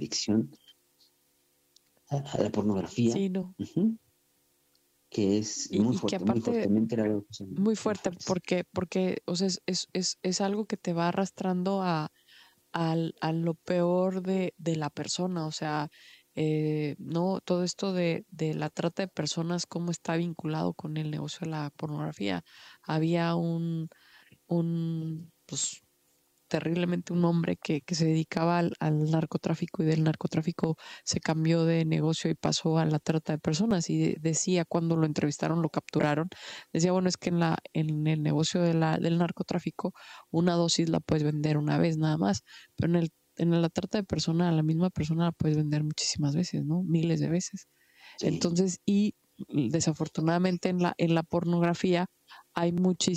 adicción a la pornografía, Sí, no. que es Y que muy aparte fuertemente era algo que son muy muy fuerte fuertes. porque o sea, es algo que te va arrastrando a lo peor de la persona, o sea, no, todo esto de la trata de personas, cómo está vinculado con el negocio de la pornografía. Había pues, terriblemente un hombre que se dedicaba al narcotráfico, y del narcotráfico se cambió de negocio y pasó a la trata de personas, y decía, cuando lo entrevistaron, lo capturaron, decía, bueno, es que en el negocio del narcotráfico una dosis la puedes vender una vez nada más, pero en la trata de personas, a la misma persona la puedes vender muchísimas veces, ¿no? Miles de veces. Sí, Entonces, y desafortunadamente en la pornografía hay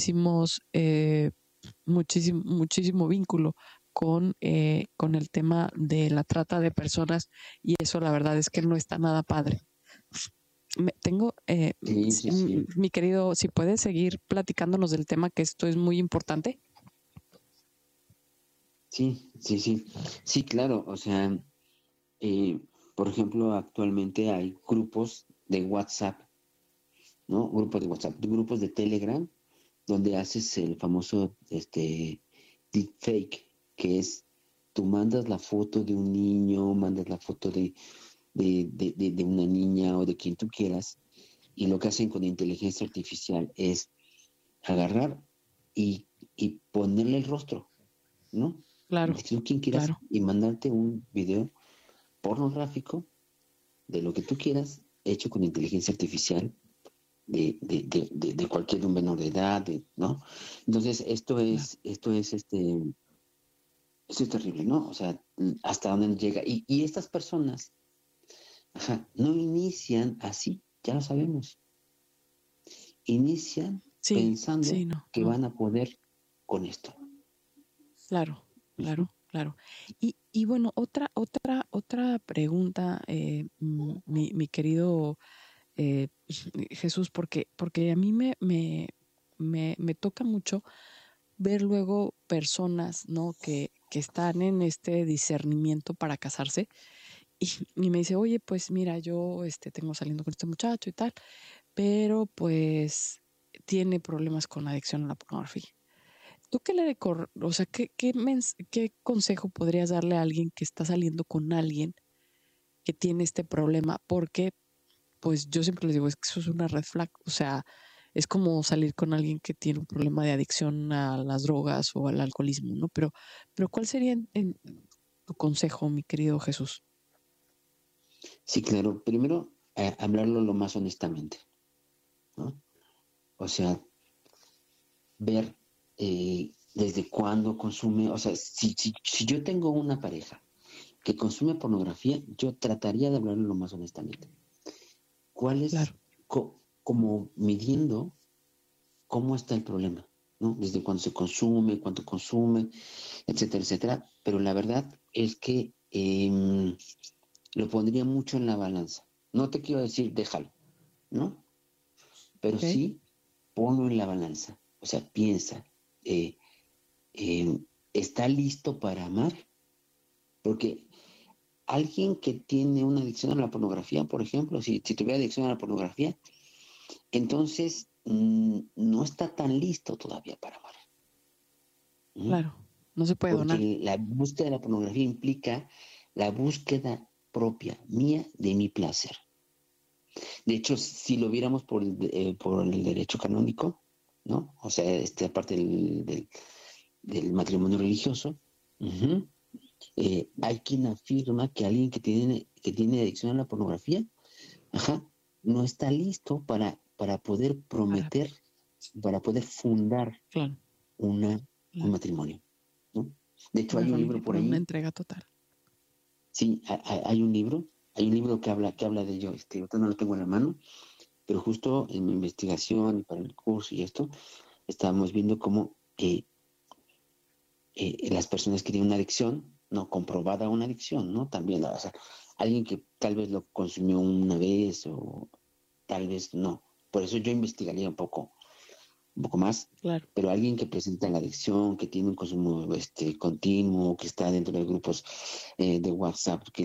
muchísimo vínculo con el tema de la trata de personas, y eso la verdad es que no está nada padre. sí, sí, sí. Mi querido, si puedes seguir platicándonos del tema, que esto es muy importante. Sí, sí, sí. Sí, claro. O sea, eh, por ejemplo, actualmente hay grupos de WhatsApp, ¿no? Grupos de WhatsApp, grupos de Telegram, donde haces el famoso deepfake, que es tú mandas la foto de un niño, mandas la foto de una niña o de quien tú quieras, y lo que hacen con inteligencia artificial es agarrar y ponerle el rostro, ¿no? Claro, De tú quien quieras claro. y mandarte un video pornográfico de lo que tú quieras, hecho con inteligencia artificial, de cualquier un menor de edad, ¿no? Entonces, Claro. esto es terrible, ¿no? O sea, hasta dónde llega. Y estas personas, ajá, no inician así, ya lo sabemos. Inician Sí, pensando sí, no, que no. van a poder con esto. Claro, Ujú. claro, claro. Y bueno, otra pregunta, mi querido Jesús, porque a mí me toca mucho ver luego personas, ¿no? Que están en este discernimiento para casarse, y me dice, oye, pues mira, yo tengo saliendo con este muchacho y tal, pero pues tiene problemas con adicción a la pornografía. ¿Tú o sea, qué consejo podrías darle a alguien que está saliendo con alguien que tiene este problema? Porque, pues yo siempre les digo, es que eso es una red flag. O sea, es como salir con alguien que tiene un problema de adicción a las drogas o al alcoholismo, ¿no? Pero ¿cuál sería tu consejo, mi querido Jesús? Sí, claro. Primero, hablarlo lo más honestamente, ¿no? O sea, ver desde cuándo consume, o sea, si yo tengo una pareja que consume pornografía, yo trataría de hablarlo lo más honestamente. ¿Cuál es, Claro, como midiendo cómo está el problema? ¿No? Desde cuándo se consume, cuánto consume, etcétera, etcétera. Pero la verdad es que lo pondría mucho en la balanza. No te quiero decir déjalo, ¿no? Pero ok. sí ponlo en la balanza. O sea, piensa, eh, eh, ¿está listo para amar? Porque alguien que tiene una adicción a la pornografía, por ejemplo, si tuviera adicción a la pornografía, entonces no está tan listo todavía para amar. ¿Mm? Claro, no se puede donar. Porque la búsqueda de la pornografía implica la búsqueda propia, mía, de mi placer. De hecho, si lo viéramos por el derecho canónico, ¿no? O sea, aparte del matrimonio religioso, ujú, hay quien afirma que alguien que tiene adicción a la pornografía, ajá, no está listo para poder Para, prometer, para poder fundar claro, una, un claro. matrimonio, ¿no? De hecho, Una hay un familia libro por para una ahí, entrega total. sí, hay un libro que habla de ello, ahorita no lo tengo en la mano, pero justo en mi investigación y para el curso y esto, estábamos viendo cómo las personas que tienen una adicción, no comprobada una adicción, ¿no? También, o sea, alguien que tal vez lo consumió una vez o tal vez no. Por eso yo investigaría un poco más, Claro. pero alguien que presenta la adicción, que tiene un consumo continuo, que está dentro de grupos de WhatsApp, que